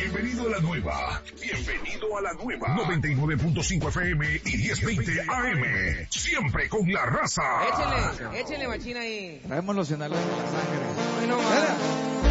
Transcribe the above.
Bienvenido a la nueva. Bienvenido a la nueva. 99.5 FM y 1020 AM. Siempre con la raza. Échenle machina ahí. Traemos los sinaloenses en la sangre. Hoy no más.